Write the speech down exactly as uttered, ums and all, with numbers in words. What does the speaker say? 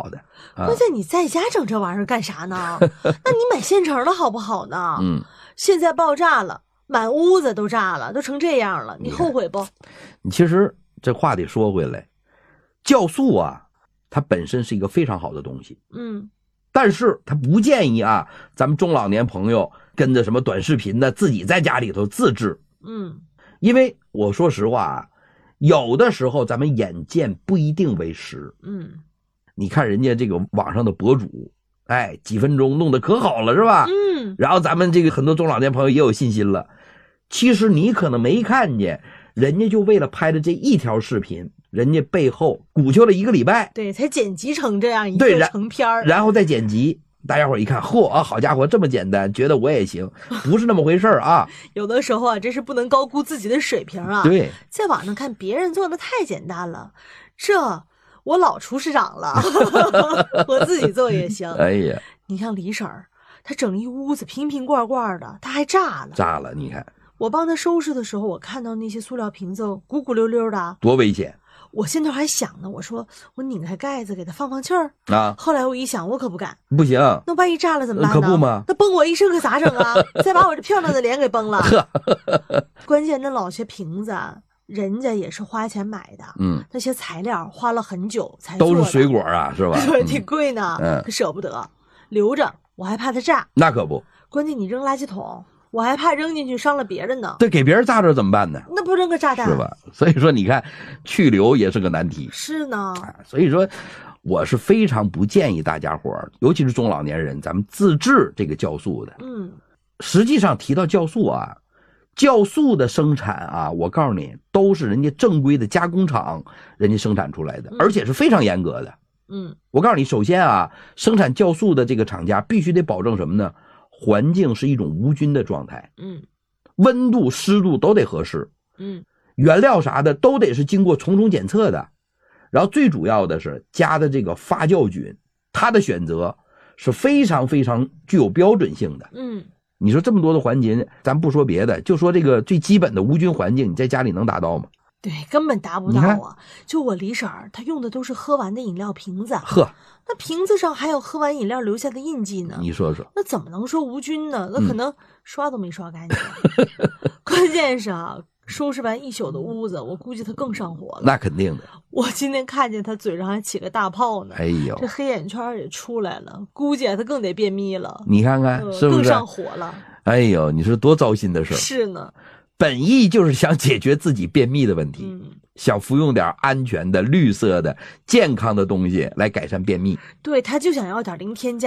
好的。啊、 关键你在家整这玩意儿干啥呢？那你买现成的好不好呢？ 嗯， 现在爆炸了，满屋子都炸了，都成这样了，你后悔不？ 你其实这话得说回来，酵素啊，它本身是一个非常好的东西。 嗯， 但是他不建议啊，咱们中老年朋友跟着什么短视频的，自己在家里头自制。 嗯， 因为我说实话啊，有的时候咱们眼见不一定为实。 嗯， 你看人家这个网上的博主，哎，几分钟弄得可好了是吧？ 嗯， 然后咱们这个很多中老年朋友也有信心了。其实你可能没看见，人家就为了拍的这一条视频，人家背后鼓秋了一个礼拜， 对，才剪辑成这样一对， 个然成片儿， 然后再剪辑。大家伙一看，嚯啊，好家伙，这么简单，觉得我也行，不是那么回事啊。 有的时候啊，真是不能高估自己的水平啊。 对， 在网上看别人做的太简单了，这我老厨师长了，我自己做也行。 哎呀， 你看李婶儿，她整一屋子瓶瓶罐罐的，她还炸了， 炸了！你看我帮她收拾的时候，我看到那些塑料瓶子鼓鼓溜溜的， 多危险我心头还想呢，我说我拧开盖子给它放放气儿啊！ 后来我一想，我可不敢， 不行， 那万一炸了怎么办呢？ 可不嘛， 那崩我一身可咋整啊？再把我这漂亮的脸给崩了。关键那老些瓶子啊，人家也是花钱买的， 嗯， 那些材料花了很久才做的， 都是水果啊，是吧？ 对，挺贵呢， 嗯， 可舍不得留着，我还怕它炸。 那可不， 关键你扔垃圾桶，我还怕扔进去伤了别人呢。 对，给别人炸着怎么办呢？ 那不扔个炸弹是吧？所以说，你看去留也是个难题。 是呢， 所以说，我是非常不建议大家伙儿，尤其是中老年人，咱们自制这个酵素的。 嗯， 实际上提到酵素啊，酵素的生产啊，我告诉你，都是人家正规的加工厂人家生产出来的，而且是非常严格的。 嗯， 我告诉你，首先啊，生产酵素的这个厂家必须得保证什么呢？环境是一种无菌的状态， 嗯， 温度、湿度都得合适， 嗯， 原料啥的都得是经过重重检测的，然后最主要的是加的这个发酵菌，它的选择是非常非常具有标准性的。 嗯， 你说这么多的环节，咱不说别的，就说这个最基本的无菌环境，你在家里能达到吗？ 对，根本达不到啊！就我李婶儿，她用的都是喝完的饮料瓶子， 呵， 那瓶子上还有喝完饮料留下的印记呢。 你说说， 那怎么能说无菌呢？那可能刷都没刷干净。嗯、关键是啊，收拾完一宿的屋子，我估计她更上火了。 那肯定的。 我今天看见她嘴上还起个大泡呢， 哎呦， 这黑眼圈也出来了，估计她更得便秘了。 你看看， 呃、 是不是更上火了？ 哎呦，你说多糟心的事儿。 是呢。 本意就是想解决自己便秘的问题， 嗯， 想服用点安全的、绿色的、健康的东西来改善便秘。 对，他就想要点零添加。